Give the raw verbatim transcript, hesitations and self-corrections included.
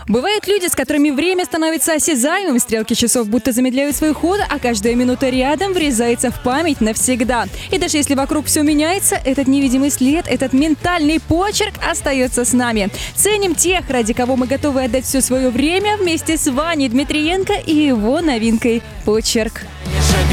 Бывают люди, с которыми время становится осязаемым, стрелки часов будто замедляют свой ход, а каждая минута рядом врезается в память навсегда. И даже если вокруг все меняется, этот невидимый след, этот ментальный почерк остается с нами. Ценим тех, ради кого мы готовы отдать все свое время, вместе с Ваней Дмитриенко и его новинкой «Почерк».